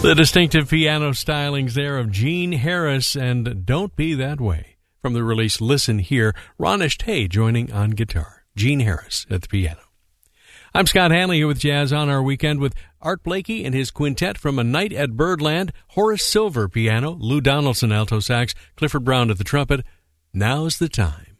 The distinctive piano stylings there of Gene Harris and Don't Be That Way. From the release Listen Here, Ronish Tay joining on guitar. Gene Harris at the piano. I'm Scott Hanley here with Jazz on Our Weekend with Art Blakey and his quintet from A Night at Birdland, Horace Silver piano, Lou Donaldson alto sax, Clifford Brown at the trumpet. Now's the time.